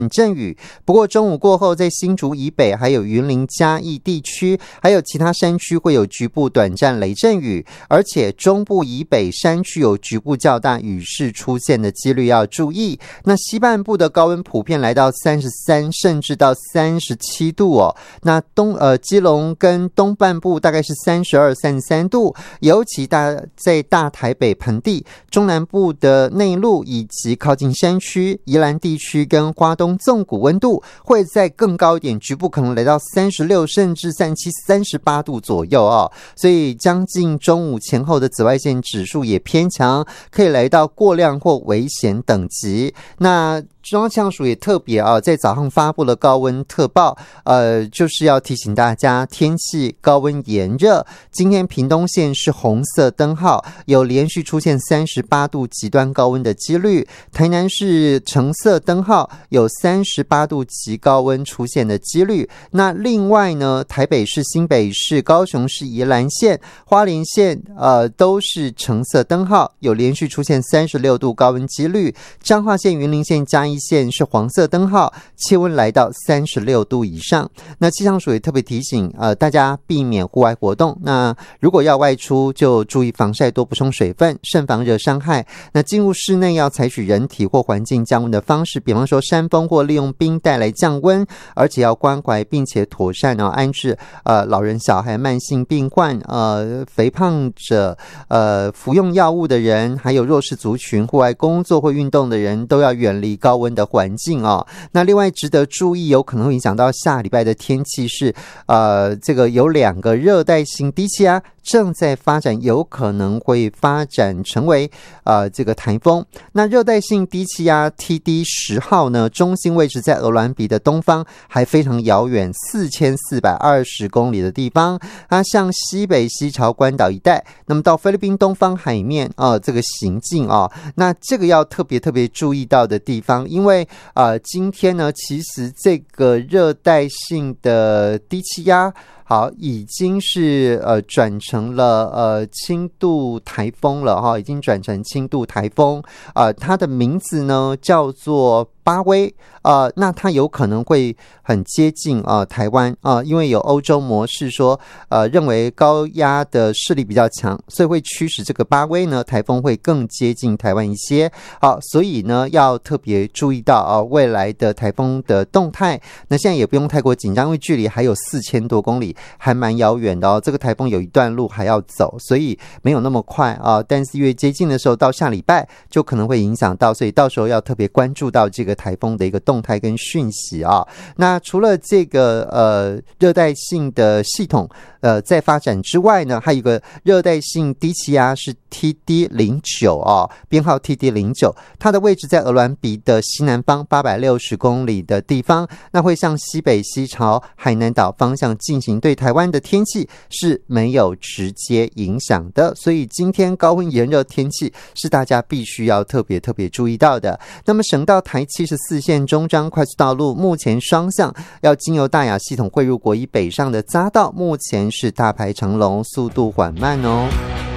阵雨，不过中午过后，在新竹以北、还有云林嘉义地区，还有其他山区会有局部短暂雷阵雨，而且中部以北山区有局部较大雨势出现的几率要注意。那西半部的高温普遍来到33甚至到37度哦。那基隆跟东半部大概是32、33度，尤其在大台北盆地、中南部的内陆以及靠近山区、宜兰地区跟花东纵谷温度会再更高一点，局部可能来到36甚至37、38度左右哦。所以将近中午前后的紫外线指数也偏强，可以来到过量或危险等级。那中央气象署也特别在早上发布了高温特报，就是要提醒大家天气高温炎热。今天屏东县是红色灯号，有连续出现38度极端高温的几率。台南是橙色灯号，有38度极高温出现的几率。那另外呢，台北市、新北市、高雄市、宜兰县、花莲县都是橙色灯号，有连续出现36度高温几率。彰化县、云林县、嘉义县是黄色灯号，气温来到36度以上。那气象署也特别提醒大家避免户外活动，那如果要外出就注意防晒，多补充水分，慎防热伤害。那进入室内要采取人体或环境降温的方式，比方说扇风或利用冰袋来降温，而且要关怀并且妥善安置老人、小孩、慢性病患、肥胖者、服用药物的人，还有弱势族群、户外工作或运动的人都要远离高温的环境哦。那另外值得注意，有可能会影响到下礼拜的天气是这个有2个热带性低气压正在发展，有可能会发展成为这个台风。那热带性低气压 TD10 号呢，中心位置在鹅銮鼻的东方，还非常遥远4420公里的地方，它向西北西朝关岛一带，那么到菲律宾东方海面这个行进那这个要特别注意到的地方，因为今天呢，其实这个热带性的低气压已经是转成了轻度台风了已经转成轻度台风。它的名字呢叫做巴威，那它有可能会很接近台湾因为有欧洲模式说认为高压的势力比较强，所以会驱使这个巴威呢台风会更接近台湾一些。所以呢要特别注意到未来的台风的动态。那现在也不用太过紧张，因为距离还有4000多公里，还蛮遥远的这个台风有一段路还要走，所以没有那么快但是越接近的时候，到下礼拜就可能会影响到，所以到时候要特别关注到这个台风的一个动态跟讯息那除了这个热带性的系统在发展之外呢，还有一个热带性低气压是 TD09编号 TD09， 它的位置在鹅銮鼻的西南方860公里的地方，那会向西北西朝海南岛方向进行，对台湾的天气是没有直接影响的。所以今天高温炎热天气是大家必须要特别注意到的。那么省道台74线中彰快速道路目前双向要经由大雅系统汇入国一北上的匝道，目前是大排长龙，速度缓慢哦。